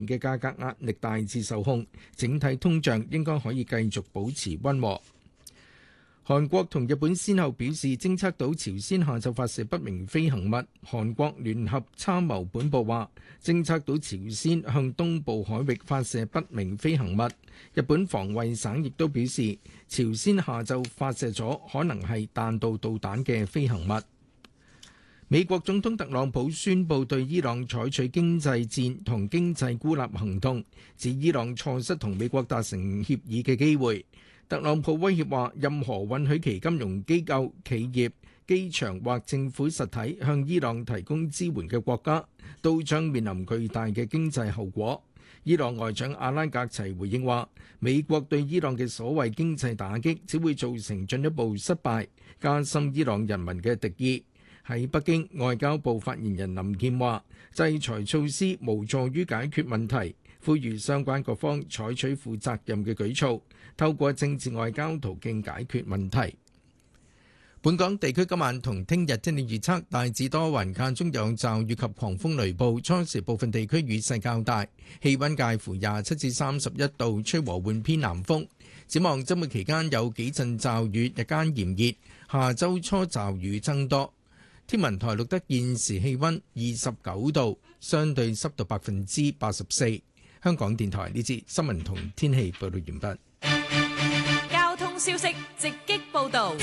嘅價格壓力大致受控，整體通脹應該可以繼續保持溫和。韓國同日本先後表示偵測到朝鮮下晝發射不明飛行物。韓國聯合參謀本部話偵測到朝鮮向東部海域發射不明飛行物。日本防衛省亦都表示朝鮮下晝發射咗可能係彈道導彈嘅飛行物。美國總統特朗普宣布對伊朗採取經濟戰同經濟孤立行動，指伊朗錯失同美國達成協議嘅機會。特朗普威脅話，任何允許其金融機構、企業、機場或政府實體向伊朗提供支援嘅國家，都將面臨巨大嘅經濟後果。伊朗外長阿拉格齊回應話，美國對伊朗嘅所謂經濟打擊，只會造成進一步失敗，加深伊朗人民嘅敵意。喺北京，外交部發言人林健話，制裁措施無助於解決問題，呼籲相關各方採取負責任嘅舉措，透過政治外交途徑解決問題。本港地區今晚同聽日天氣預測大致多雲，間中有驟雨及狂風雷暴，初時部分地區雨勢較大，氣溫介乎27至31度，吹和緩偏南風。展望週末期間有幾陣驟雨，日間炎熱，下周初驟雨增多。天文台錄得現時氣溫29度，相對濕度84%。香港電台呢節新聞同天氣報道完畢。 交通消息直擊報道。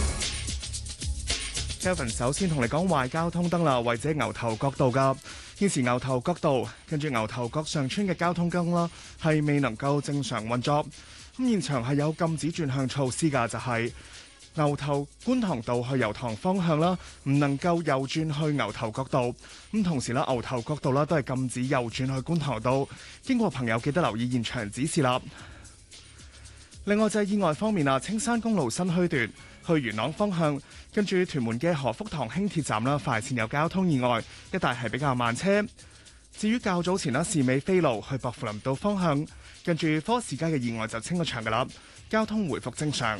Kevin 首先同你講壞交通燈啦，或者牛頭角道㗎。現時牛頭角道跟住牛頭角上村嘅交通燈啦，係未能夠正常運作。咁現場係有禁止轉向措施㗎，就係牛頭觀塘道去油塘方向啦，唔能夠右轉去牛頭角道。咁同時啦，牛頭角道啦都係禁止右轉去觀塘道。經過朋友記得留意現場指示啦。另外就係意外方面啊，青山公路新墟段去元朗方向，跟住屯門嘅何福堂輕鐵站啦，快線有交通意外，一帶係比較慢車。至於較早前啦，士美飛路去薄扶林道方向，跟住科士街嘅意外就清咗場㗎啦，交通回復正常。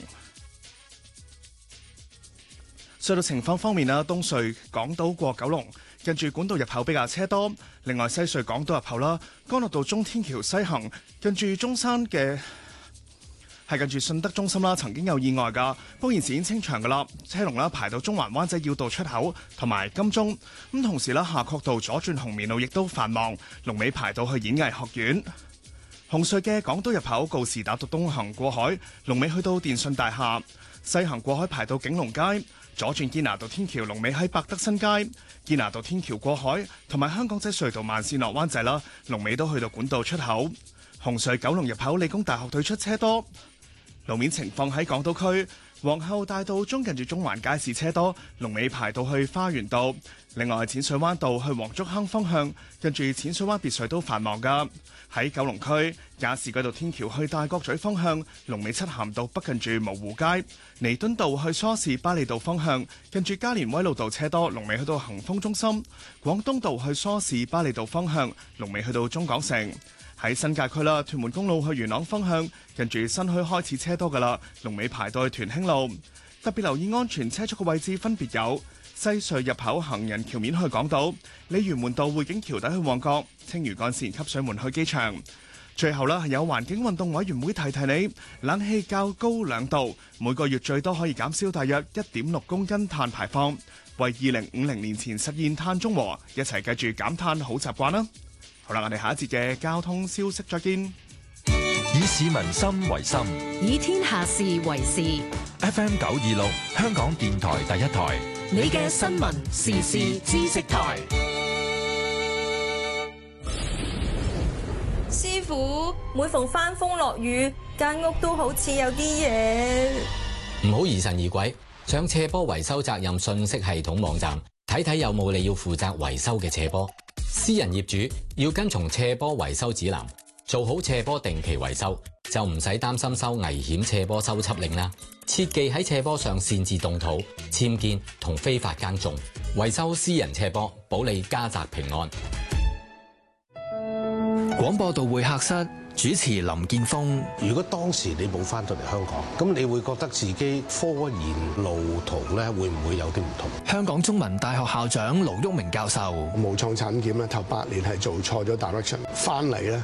隧道情況方面啦，東隧港島過九龍，跟住管道入口比較車多。另外西隧港島入口啦，干諾道中天橋西行，跟住中山嘅係近住信德中心啦，曾經有意外㗎，不過現時已經清場㗎啦，車龍啦排到中環灣仔繞道出口同埋金鐘。咁同時啦，夏慤道左轉紅棉路亦都繁忙，龍尾排到去演藝學院。紅隧嘅港島入口告士打道東行過海，龍尾去到電訊大廈；西行過海排到景隆街。左轉堅拿道天橋龍尾喺百德新街，堅拿道天橋過海同埋香港仔隧道慢線落灣仔啦，龍尾都去到管道出口。紅隧九龍入口理工大學對出車多。路面情況喺港島區皇后大道中近住中環街市車多，龍尾排到去花園道。另外淺水灣道去黃竹坑方向，近住淺水灣別墅都繁忙噶。喺九龍區亞士居道天橋去大角咀方向，龍尾漆咸道北近住蕪湖街。彌敦道去梳士巴利道方向，近住加連威路道車多，龍尾去到恒豐中心。廣東道去梳士巴利道方向，龍尾去到中港城。喺新界區啦，屯門公路去元朗方向，近住新墟開始車多噶啦，龍尾排到去屯興路。特別留意安全車速嘅位置分別有西隧入口行人橋面去港島、鯉魚門道匯景橋底去旺角、青嶼幹線汲水門去機場。最後啦，係有環境運動委員會提提你，冷氣較高2度，每個月最多可以減少大約1.6公斤碳排放，為2050年前實現碳中和，一齊繼續減碳好習慣啦。好啦，我哋下一節嘅交通消息再見。 以市民心為心， 以天下事為事。 FM 926，香港電台第一台， 你嘅新聞時事知識台。 師傅，每逢翻風落雨，間屋都好似有啲嘢。 唔好疑神疑鬼，上斜坡維修責任信息系統網站睇睇有冇你要負責維修嘅斜坡。私人業主要跟從斜坡維修指南，做好斜坡定期維修，就唔使擔心收危險斜坡修葺令啦。切忌喺斜坡上擅自動土、僭建同非法耕種，維修私人斜坡，保你家宅平安。 廣播道會客室主持林建峰。 如果當時你冇翻到嚟香港，咁你會覺得自己科研路途咧會唔會有啲唔同？ 香港中文大學校長盧煜明教授。 無創產檢咧頭8年係做錯咗 direction， 翻嚟咧